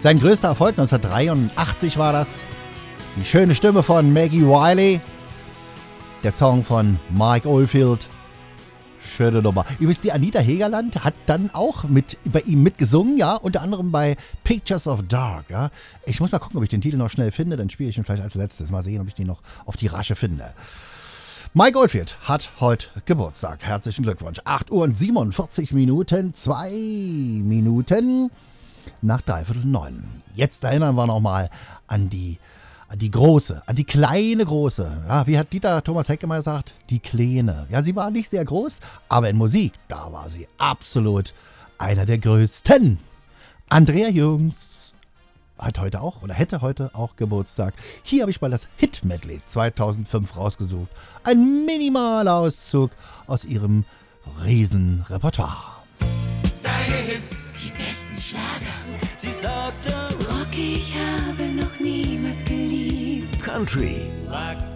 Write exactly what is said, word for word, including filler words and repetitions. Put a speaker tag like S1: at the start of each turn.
S1: Sein größter Erfolg neunzehnhundertdreiundachtzig war das. Die schöne Stimme von Maggie Wiley. Der Song von Mike Oldfield. Schöne Nummer. Übrigens, die Anita Hegerland hat dann auch mit, bei ihm mitgesungen, ja, unter anderem bei Pictures of Dark, ja. Ich muss mal gucken, ob ich den Titel noch schnell finde, dann spiele ich ihn vielleicht als letztes. Mal sehen, ob ich den noch auf die Rasche finde. Mike Oldfield hat heute Geburtstag. Herzlichen Glückwunsch. acht Uhr und siebenundvierzig Minuten, zwei Minuten nach dreiviertel neun. Jetzt erinnern wir nochmal an die An die große, an die kleine große. Ja, wie hat Dieter Thomas Heck immer gesagt? Die kleine. Ja, sie war nicht sehr groß, aber in Musik, da war sie absolut einer der größten. Andrea Jürgens hat heute auch oder hätte heute auch Geburtstag. Hier habe ich mal das Hit-Medley zweitausendfünf rausgesucht. Ein minimaler Auszug aus ihrem Riesenrepertoire.
S2: Deine Hits,
S3: Die besten Schlager.
S2: sie sagte,
S3: Rock, ich habe noch niemals geliebt.
S4: Country,
S2: lag